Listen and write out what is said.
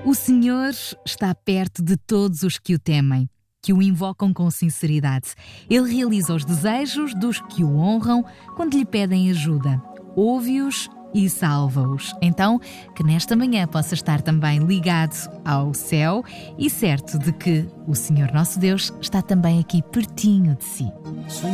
O Senhor está perto de todos os que o temem, que o invocam com sinceridade. Ele realiza os desejos dos que o honram quando lhe pedem ajuda. Ouve-os e salva-os. Então, que nesta manhã possa estar também ligado ao céu e certo de que o Senhor nosso Deus está também aqui pertinho de si.